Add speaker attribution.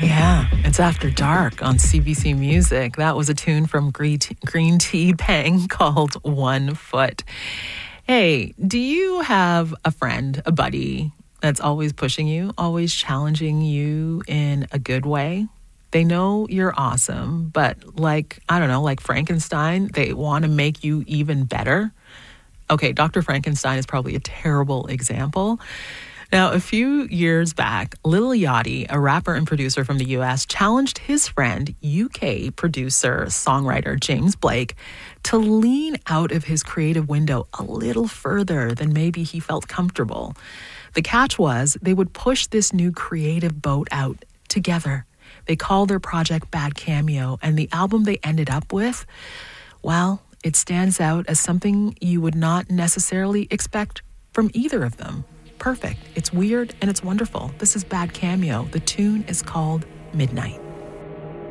Speaker 1: Yeah, it's After Dark on CBC Music. That was a tune from Green Tea Pang called 1 Foot. Hey, do you have a friend, a buddy that's always pushing you, always challenging you in a good way? They know you're awesome, but like Frankenstein, they want to make you even better. Okay, Dr. Frankenstein is probably a terrible example. Now, a few years back, Lil Yachty, a rapper and producer from the US, challenged his friend, UK producer, songwriter James Blake, to lean out of his creative window a little further than maybe he felt comfortable. The catch was they would push this new creative boat out together. They called their project Bad Cameo, and the album they ended up with, well, it stands out as something you would not necessarily expect from either of them. Perfect. It's weird and it's wonderful. This is Bad Cameo. The tune is called Midnight.